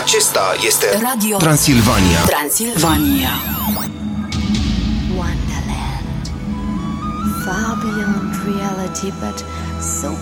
Acesta este Radio Transilvania. Transilvania. Wonderland. Far beyond reality, but so